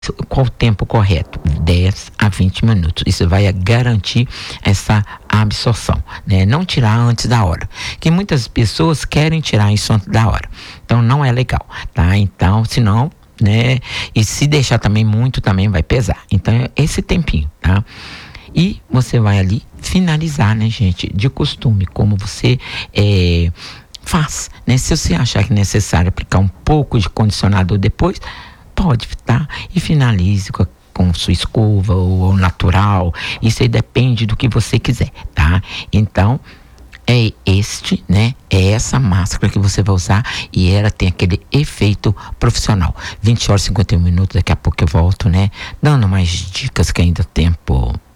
qual o tempo correto? 10 a 20 minutos. Isso vai garantir essa absorção, né? Não tirar antes da hora. Que muitas pessoas querem tirar isso antes da hora. Então não é legal, tá? Então, senão, né? E se deixar também muito, também vai pesar. Então, esse tempinho, tá? E você vai ali finalizar, né, gente? De costume, como você faz, né? Se você achar que é necessário aplicar um pouco de condicionador depois, pode, tá? E finalize com sua escova ou natural. Isso aí depende do que você quiser, tá? Então, é essa máscara que você vai usar e ela tem aquele efeito profissional. 20 horas e 51 minutos, daqui a pouco eu volto, né? Dando mais dicas que ainda tem tempo.